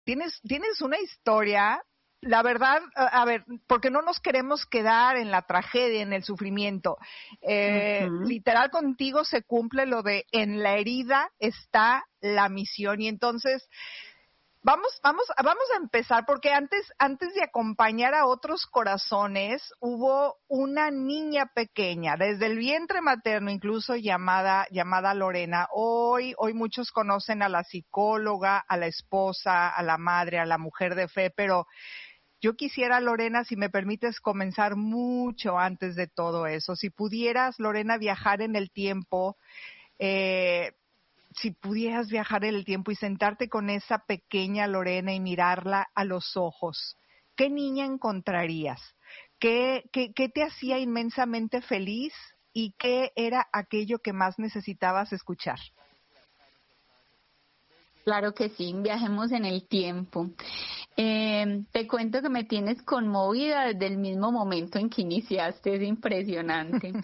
tienes una historia, la verdad, a ver, porque no nos queremos quedar en la tragedia, en el sufrimiento. Literal, contigo se cumple lo de en la herida está la misión. Y entonces, vamos a empezar, porque antes de acompañar a otros corazones, hubo una niña pequeña, desde el vientre materno, incluso llamada Lorena. Hoy muchos conocen a la psicóloga, a la esposa, a la madre, a la mujer de fe, pero yo quisiera, Lorena, si me permites, comenzar mucho antes de todo eso. Si pudieras, Lorena, viajar en el tiempo, si pudieras viajar en el tiempo y sentarte con esa pequeña Lorena y mirarla a los ojos, ¿qué niña encontrarías? ¿Qué te hacía inmensamente feliz y qué era aquello que más necesitabas escuchar? Claro que sí, viajemos en el tiempo. Te cuento que me tienes conmovida desde el mismo momento en que iniciaste, es impresionante.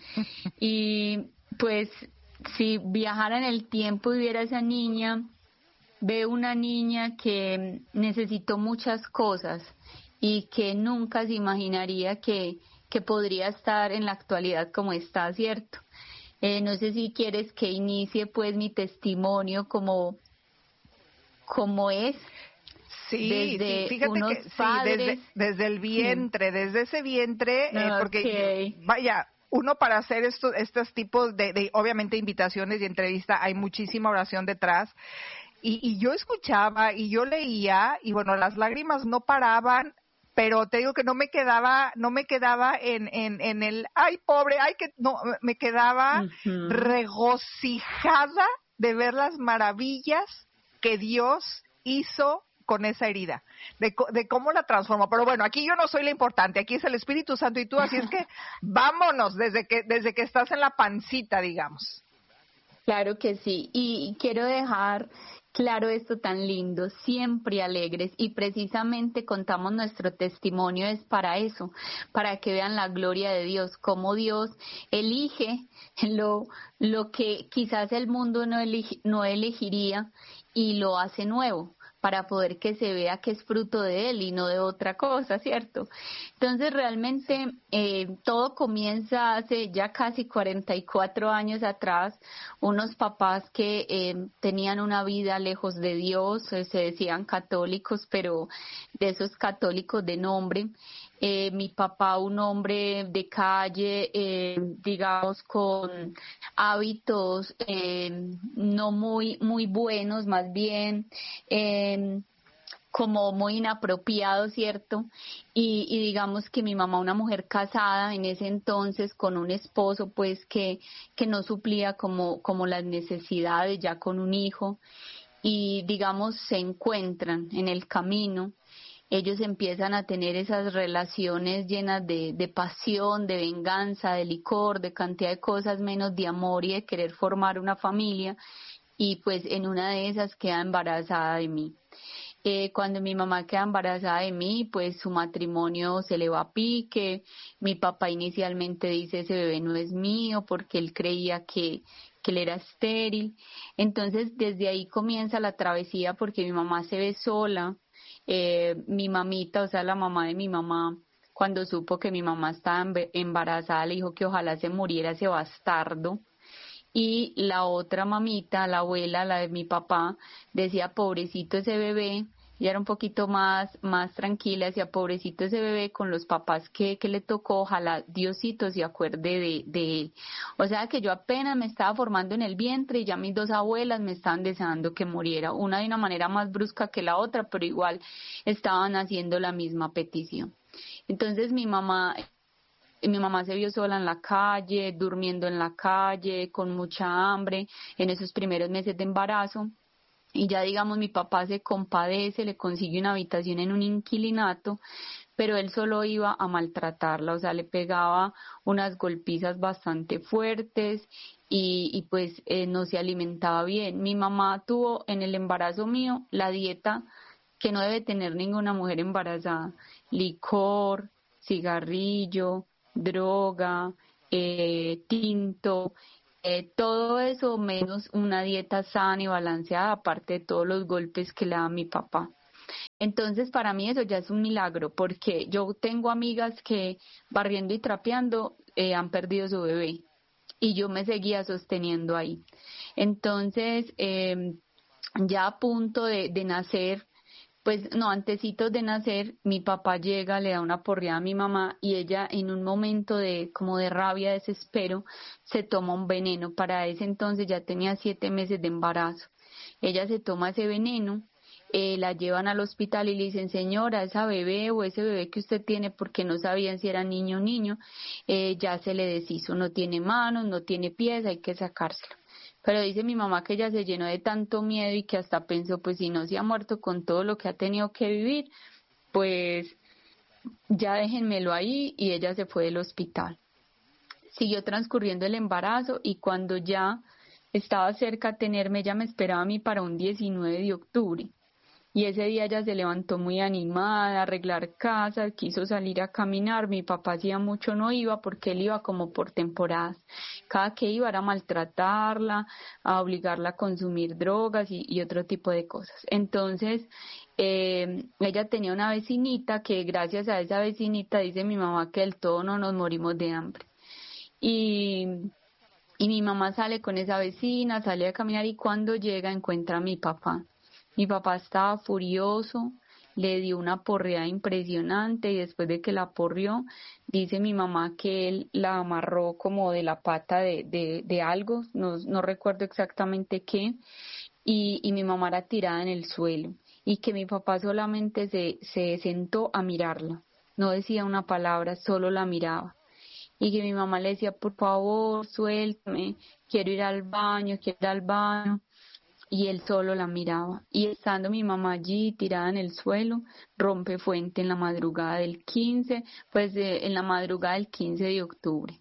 Y pues si viajara en el tiempo y viera a esa niña, veo una niña que necesitó muchas cosas y que nunca se imaginaría que podría estar en la actualidad como está, ¿cierto? No sé si quieres que inicie pues mi testimonio como es. Sí, fíjate unos que padres. sí, desde el vientre, desde ese vientre, porque vaya, uno para hacer estos tipos de obviamente invitaciones y entrevistas, hay muchísima oración detrás, y yo escuchaba y yo leía, y bueno, las lágrimas no paraban, pero te digo que no me quedaba en el, ay pobre, ay que, no, me quedaba regocijada de ver las maravillas que Dios hizo con esa herida, de cómo la transformó. Pero bueno, aquí yo no soy la importante, aquí es el Espíritu Santo y tú, así es que vámonos desde que estás en la pancita, digamos. Claro que sí, y quiero dejar claro esto tan lindo, siempre alegres, y precisamente contamos nuestro testimonio es para eso, para que vean la gloria de Dios, cómo Dios elige lo que quizás el mundo no elegiría y lo hace nuevo, para poder que se vea que es fruto de Él y no de otra cosa, ¿cierto? Entonces realmente todo comienza hace ya casi 44 años atrás, unos papás que tenían una vida lejos de Dios, se decían católicos, pero de esos católicos de nombre. Mi papá, un hombre de calle, digamos, con hábitos no muy buenos, más bien como muy inapropiado, ¿cierto? Y digamos que mi mamá, una mujer casada en ese entonces con un esposo, pues que no suplía como las necesidades, ya con un hijo, y digamos se encuentran en el camino. Ellos empiezan a tener esas relaciones llenas de pasión, de venganza, de licor, de cantidad de cosas, menos de amor y de querer formar una familia, y pues en una de esas queda embarazada de mí. Cuando mi mamá queda embarazada de mí, pues su matrimonio se le va a pique. Mi papá inicialmente dice ese bebé no es mío porque él creía que él era estéril. Entonces desde ahí comienza la travesía porque mi mamá se ve sola. Mi mamita, o sea la mamá de mi mamá, cuando supo que mi mamá estaba embarazada, le dijo que ojalá se muriera ese bastardo. Y la otra mamita, la abuela, la de mi papá, decía pobrecito ese bebé. Ella era un poquito más tranquila, decía pobrecito ese bebé con los papás que le tocó, ojalá Diosito se acuerde de él. O sea que yo apenas me estaba formando en el vientre y ya mis dos abuelas me estaban deseando que muriera, una de una manera más brusca que la otra, pero igual estaban haciendo la misma petición. Entonces mi mamá se vio sola en la calle, durmiendo en la calle, con mucha hambre, en esos primeros meses de embarazo. Y ya digamos mi papá se compadece, le consigue una habitación en un inquilinato, pero él solo iba a maltratarla, o sea, le pegaba unas golpizas bastante fuertes y pues no se alimentaba bien. Mi mamá tuvo en el embarazo mío la dieta que no debe tener ninguna mujer embarazada: licor, cigarrillo, droga, tinto, todo eso menos una dieta sana y balanceada, aparte de todos los golpes que le da mi papá. Entonces, para mí eso ya es un milagro, porque yo tengo amigas que barriendo y trapeando han perdido su bebé y yo me seguía sosteniendo ahí. Entonces, ya a punto de nacer, pues no, antecitos de nacer, mi papá llega, le da una porreada a mi mamá y ella en un momento de como de rabia, desespero, se toma un veneno. Para ese entonces ya tenía 7 meses de embarazo. Ella se toma ese veneno, la llevan al hospital y le dicen, señora, esa bebé o ese bebé que usted tiene, porque no sabían si era niño o niño, ya se le deshizo, no tiene manos, no tiene pies, hay que sacárselo. Pero dice mi mamá que ella se llenó de tanto miedo y que hasta pensó, pues si no se ha muerto con todo lo que ha tenido que vivir, pues ya déjenmelo ahí, y ella se fue del hospital. Siguió transcurriendo el embarazo y cuando ya estaba cerca a tenerme, ella me esperaba a mí para un 19 de octubre. Y ese día ella se levantó muy animada, a arreglar casa, quiso salir a caminar. Mi papá hacía mucho no iba porque él iba como por temporadas. Cada que iba era a maltratarla, a obligarla a consumir drogas y otro tipo de cosas. Entonces, ella tenía una vecinita que gracias a esa vecinita dice mi mamá que del todo no nos morimos de hambre. Y mi mamá sale con esa vecina, sale a caminar y cuando llega encuentra a mi papá. Mi papá estaba furioso, le dio una porreada impresionante y después de que la porrió, dice mi mamá que él la amarró como de la pata de algo, no recuerdo exactamente qué, y mi mamá era tirada en el suelo y que mi papá solamente se sentó a mirarla, no decía una palabra, solo la miraba. Y que mi mamá le decía, por favor, suéltame, quiero ir al baño, y él solo la miraba. Y estando mi mamá allí tirada en el suelo, rompe fuente en la madrugada del 15, en la madrugada del 15 de octubre.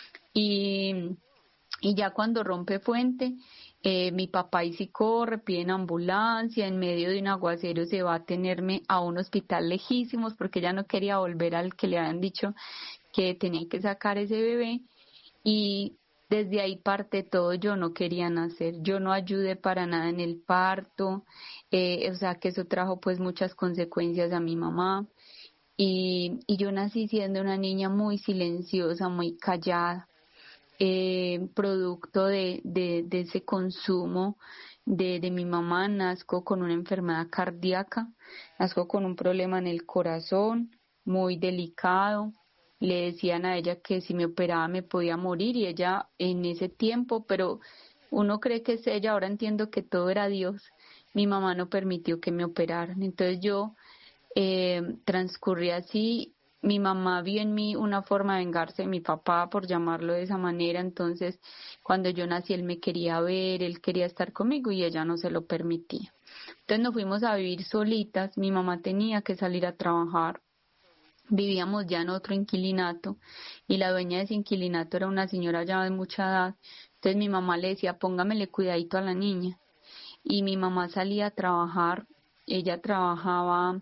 Y, y ya cuando rompe fuente, mi papá y sí corre, piden ambulancia, en medio de un aguacero se va a tenerme a un hospital lejísimos porque ella no quería volver al que le habían dicho que tenía que sacar ese bebé, y desde ahí parte todo. Yo no quería nacer, yo no ayudé para nada en el parto, o sea que eso trajo pues muchas consecuencias a mi mamá, y yo nací siendo una niña muy silenciosa, muy callada, producto de ese consumo de mi mamá. Nazco con una enfermedad cardíaca, nazco con un problema en el corazón muy delicado. Le decían a ella que si me operaba me podía morir y ella en ese tiempo, pero uno cree que es ella, ahora entiendo que todo era Dios. Mi mamá no permitió que me operaran, entonces yo transcurrí así. Mi mamá vio en mí una forma de vengarse de mi papá, por llamarlo de esa manera. Entonces, cuando yo nací, él me quería ver, él quería estar conmigo y ella no se lo permitía. Entonces nos fuimos a vivir solitas, mi mamá tenía que salir a trabajar. Vivíamos ya en otro inquilinato y la dueña de ese inquilinato era una señora ya de mucha edad. Entonces mi mamá le decía, póngamele cuidadito a la niña. Y mi mamá salía a trabajar, ella trabajaba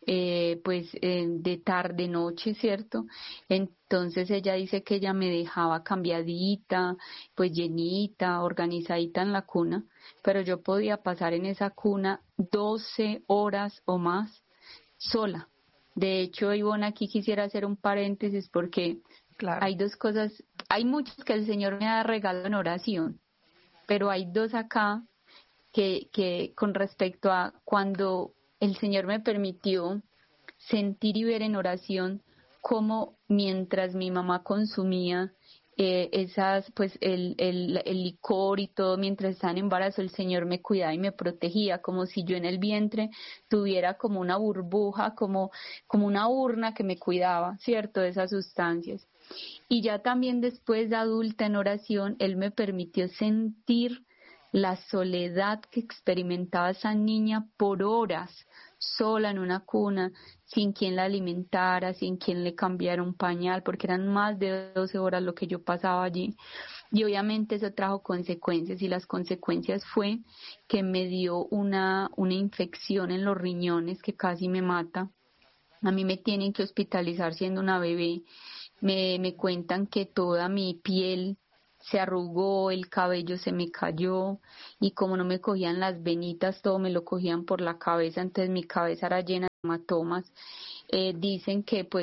de tarde, noche, ¿cierto? Entonces ella dice que ella me dejaba cambiadita, pues llenita, organizadita en la cuna, pero yo podía pasar en esa cuna 12 horas o más sola. De hecho, Ivonne, aquí quisiera hacer un paréntesis porque Claro. hay dos cosas, hay muchos que el Señor me ha regalado en oración, pero hay dos acá que con respecto a cuando el Señor me permitió sentir y ver en oración cómo mientras mi mamá consumía el licor y todo, mientras estaba en embarazo, el Señor me cuidaba y me protegía, como si yo en el vientre tuviera como una burbuja, como una urna que me cuidaba, ¿cierto?, de esas sustancias. Y ya también después de adulta en oración, Él me permitió sentir la soledad que experimentaba esa niña por horas, sola en una cuna, sin quien la alimentara, sin quien le cambiara un pañal, porque eran más de 12 horas lo que yo pasaba allí. Y obviamente eso trajo consecuencias, y las consecuencias fue que me dio una infección en los riñones que casi me mata. A mí me tienen que hospitalizar siendo una bebé. Me cuentan que toda mi piel se arrugó, el cabello se me cayó y como no me cogían las venitas, todo me lo cogían por la cabeza, entonces mi cabeza era llena de hematomas. Dicen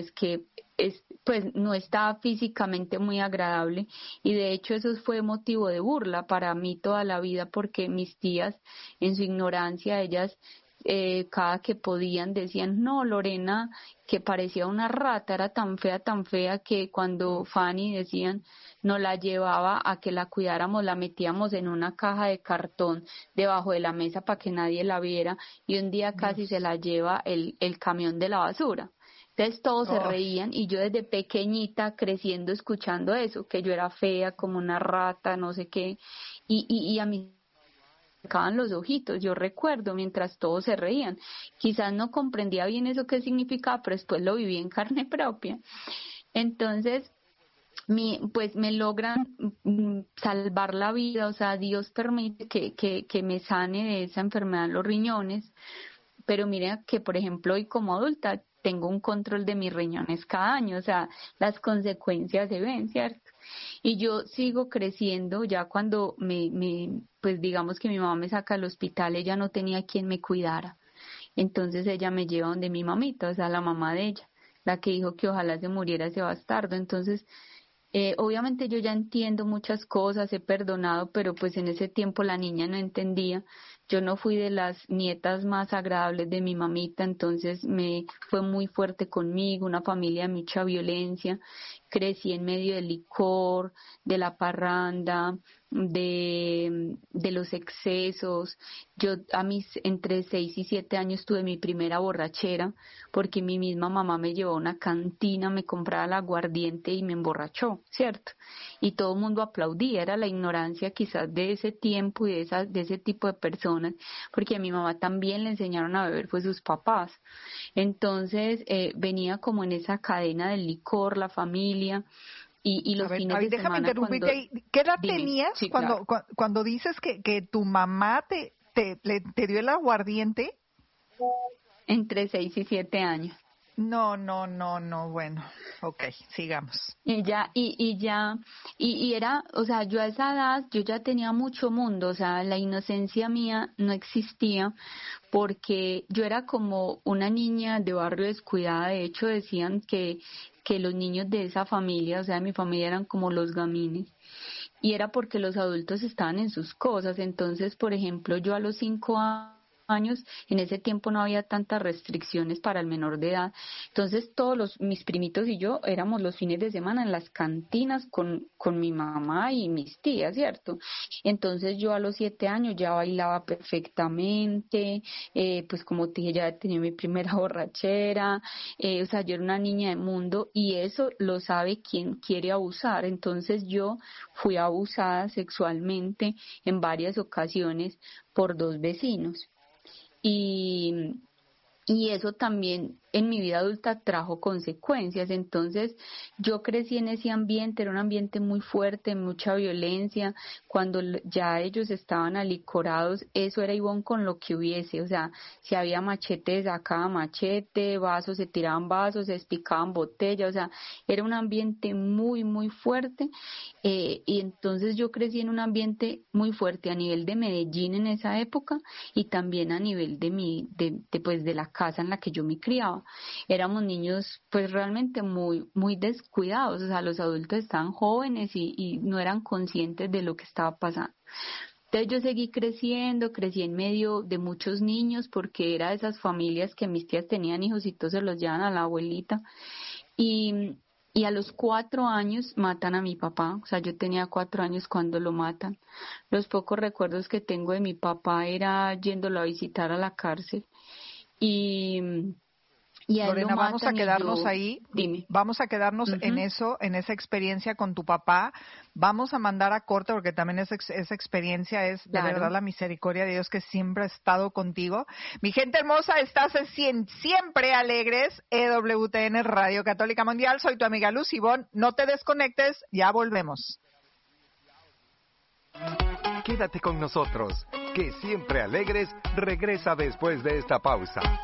pues no estaba físicamente muy agradable y de hecho eso fue motivo de burla para mí toda la vida porque mis tías en su ignorancia ellas cada que podían decían no, Lorena, que parecía una rata, era tan fea que cuando Fanny decían nos la llevaba a que la cuidáramos, la metíamos en una caja de cartón debajo de la mesa para que nadie la viera y un día casi se la lleva el camión de la basura. Entonces todos se reían y yo desde pequeñita creciendo escuchando eso, que yo era fea como una rata, no sé qué, y a mí sacaban los ojitos, yo recuerdo mientras todos se reían. Quizás no comprendía bien eso qué significaba, pero después lo viví en carne propia. Entonces, pues me logran salvar la vida, o sea, Dios permite que me sane de esa enfermedad en los riñones, pero mira que, por ejemplo, hoy como adulta tengo un control de mis riñones cada año, o sea, las consecuencias se ven, ¿cierto? Y yo sigo creciendo, ya cuando pues digamos que mi mamá me saca al hospital, ella no tenía quien me cuidara. Entonces ella me lleva donde mi mamita, o sea, la mamá de ella, la que dijo que ojalá se muriera ese bastardo. Entonces, obviamente yo ya entiendo muchas cosas, he perdonado, pero pues en ese tiempo la niña no entendía. Yo no fui de las nietas más agradables de mi mamita, entonces fue muy fuerte conmigo, una familia de mucha violencia. Crecí en medio del licor, de la parranda, de los excesos. Yo a mis entre 6 y 7 años tuve mi primera borrachera porque mi misma mamá me llevó a una cantina, me compraba el aguardiente y me emborrachó, ¿cierto? Y todo el mundo aplaudía, era la ignorancia quizás de ese tiempo y de ese tipo de personas, porque a mi mamá también le enseñaron a beber, pues sus papás. Entonces venía como en esa cadena del licor, la familia. Y los fines de déjame semana interrumpirte ahí. ¿Qué edad tenías sí, cuando dices que tu mamá te dio el aguardiente? Entre 6 y 7 años. No, bueno, okay, sigamos. Y era, o sea, yo a esa edad, yo ya tenía mucho mundo, o sea, la inocencia mía no existía porque yo era como una niña de barrio descuidada, de hecho decían que los niños de esa familia, o sea, mi familia eran como los gamines, y era porque los adultos estaban en sus cosas, entonces, por ejemplo, yo a los 5 años, en ese tiempo no había tantas restricciones para el menor de edad, entonces mis primitos y yo éramos los fines de semana en las cantinas con mi mamá y mis tías, ¿cierto? Entonces yo a los 7 años ya bailaba perfectamente, pues como te dije, ya tenía mi primera borrachera, o sea, yo era una niña de mundo y eso lo sabe quien quiere abusar, entonces yo fui abusada sexualmente en varias ocasiones por 2 vecinos. Y, y eso también en mi vida adulta trajo consecuencias. Entonces yo crecí en ese ambiente, era un ambiente muy fuerte, mucha violencia. Cuando ya ellos estaban alicorados, eso era Ivonne con lo que hubiese. O sea, si había machete, se sacaba machete, vasos, se tiraban vasos, se despicaban botellas. O sea, era un ambiente muy fuerte. Y entonces yo crecí en un ambiente muy fuerte a nivel de Medellín en esa época y también a nivel pues de la casa en la que yo me criaba. Éramos niños pues realmente muy descuidados, o sea, los adultos estaban jóvenes y no eran conscientes de lo que estaba pasando. Entonces yo seguí creciendo, crecí en medio de muchos niños porque era de esas familias que mis tías tenían hijos y todos se los llevan a la abuelita. Y a los 4 años matan a mi papá, o sea, yo tenía 4 años cuando lo matan. Los pocos recuerdos que tengo de mi papá era yéndolo a visitar a la cárcel. Y a él Lorena, lo vamos a matan quedarnos ahí, dime. vamos a quedarnos en eso, en esa experiencia con tu papá. Vamos a mandar a corte porque también esa experiencia es de verdad la misericordia de Dios que siempre ha estado contigo. Mi gente hermosa, estás en siempre alegres, EWTN Radio Católica Mundial. Soy tu amiga Luz Ivonne. No te desconectes, ya volvemos. Quédate con nosotros, que siempre alegres regresa después de esta pausa.